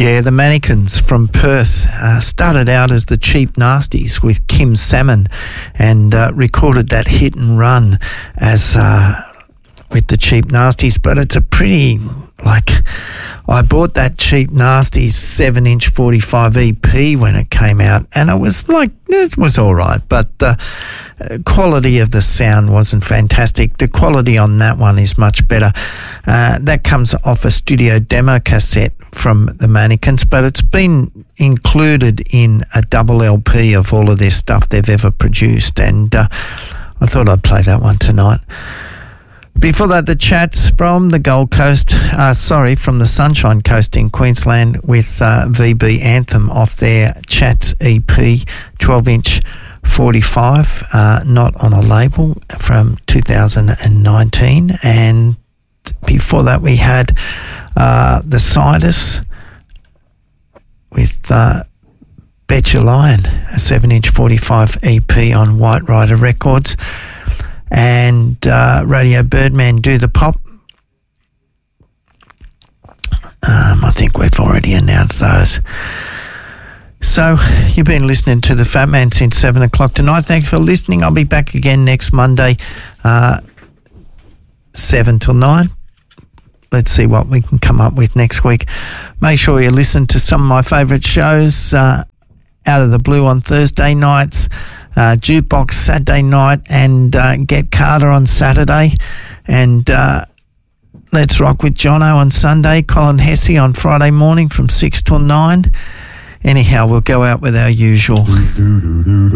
Yeah, the Mannequins from Perth started out as the Cheap Nasties with Kim Salmon and recorded that hit and run as with the Cheap Nasties, but it's a pretty, I bought that Cheap Nasties 7-inch 45 EP when it came out, and it was all right, but the quality of the sound wasn't fantastic. The quality on that one is much better. That comes off a studio demo cassette from the Mannequins, but it's been included in a double LP of all of their stuff they've ever produced, and I thought I'd play that one tonight. Before that, the Chats from the Gold Coast, from the Sunshine Coast in Queensland with VB Anthem off their Chats EP 12-inch 45, not on a label, from 2019. And before that, we had the Sidus with Bet Your Lion, a 7-inch 45 EP on White Rider Records. And Radio Birdman, Do the Pop. I think we've already announced those. So you've been listening to The Fat Man since 7 o'clock tonight. Thanks for listening. I'll be back again next Monday, 7 till 9. Let's see what we can come up with next week. Make sure you listen to some of my favourite shows, Out of the Blue on Thursday nights, Jukebox Saturday night, and Get Carter on Saturday, and Let's Rock with Jono on Sunday, Colin Hesse on Friday morning from 6 till 9. Anyhow, we'll go out with our usual